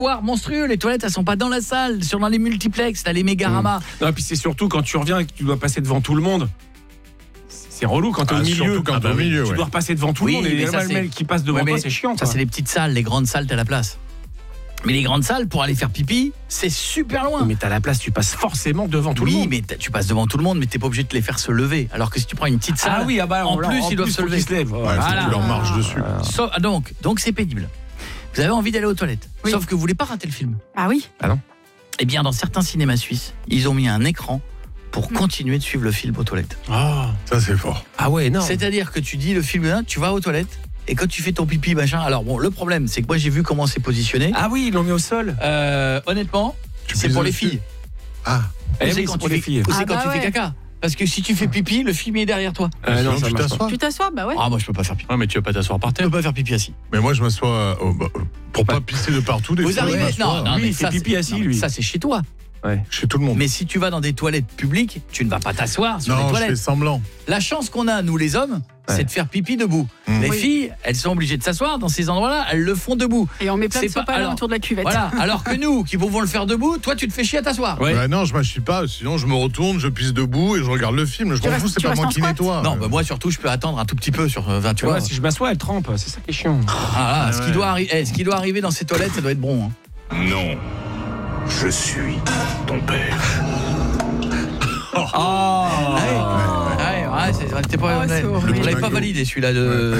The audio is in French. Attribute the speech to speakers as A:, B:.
A: monstrueux, les toilettes elles sont pas dans la salle, elles sont dans les multiplex, t'as les Mégarama.
B: Non, et puis c'est surtout quand tu reviens et que tu dois passer devant tout le monde. C'est relou quand t'es au milieu.
C: Surtout quand t'es au milieu,
B: tu dois repasser devant tout le monde et
A: mais
B: le
A: ça,
B: mec qui passe devant toi, c'est chiant.
A: Ça, c'est les petites salles, les grandes salles, t'as la place. Mais les grandes salles, pour aller faire pipi, c'est super loin.
B: Mais t'as la place, tu passes forcément devant tout le monde.
A: Oui, mais tu passes devant tout le monde, mais t'es pas obligé de les faire se lever. Alors que si tu prends une petite salle, en plus, ils doivent se lever.
C: Ouais, faut que tu leur marches dessus.
A: Donc c'est pénible. Vous avez envie d'aller aux toilettes, sauf que vous voulez pas rater le film.
D: Ah oui.
B: Ah non.
A: Eh bien, dans certains cinémas suisses, ils ont mis un écran pour continuer de suivre le film aux toilettes.
C: Ah, ça c'est fort.
B: Ah ouais, non.
A: C'est-à-dire que tu dis le film, tu vas aux toilettes, et quand tu fais ton pipi, machin... Alors bon, le problème, c'est que moi j'ai vu comment c'est positionné.
B: Ah oui, ils l'ont mis au sol.
A: Honnêtement, c'est
C: pises
A: pour les
C: dessus.
A: filles.
C: Ah.
A: C'est quand tu fais
D: ouais.
A: caca. Parce que si tu fais pipi, le film est derrière toi.
B: Non, ça
C: tu
B: marche
C: t'assois.
D: Tu t'assois, bah ouais.
A: Ah, moi je peux pas faire pipi.
E: Ouais, mais tu vas pas t'asseoir par
A: Je
E: terre.
A: peux pas faire pipi assis.
C: Mais moi je m'assois pour pas pisser de partout. Des
A: Vous
C: fois,
A: arrivez...
C: je m'assois,
A: Non,
B: lui,
A: mais
B: il fait
A: ça,
B: pipi
A: c'est-
B: assis,
A: non,
B: lui.
A: Ça, c'est chez toi.
C: chez tout le monde.
A: Mais si tu vas dans des toilettes publiques, tu ne vas pas t'asseoir sur les
C: Non, je
A: toilettes.
C: fais semblant.
A: La chance qu'on a, nous les hommes, c'est de faire pipi debout. Les
D: Oui.
A: filles, elles sont obligées de s'asseoir dans ces endroits-là, elles le font debout.
D: Et on met plein de
A: C'est pas-
D: sopalins
A: alors,
D: autour de la cuvette.
A: Voilà, alors que nous, qui pouvons le faire debout, toi tu te fais chier à t'asseoir.
B: Ouais.
C: Bah non, je m'achie pas, sinon je me retourne, je pisse debout et je regarde le film. Je m'en fous, c'est
D: tu
C: pas
D: restes
C: moi
D: en
C: qui
D: squat.
C: nettoie.
A: Non, bah moi surtout, je peux attendre un tout petit peu sur 20, tu
B: Tu vois,
A: vois.
B: si je m'assois, elle trempe. C'est ça qui est chiant.
A: Ah, là, ce qui doit arriver dans ces toilettes, ça doit être bon. Hein.
F: Non, je suis ton père.
A: Ouais, c'est pas,
D: Oh, c'est horrible.
A: on l'avait pas validé celui-là de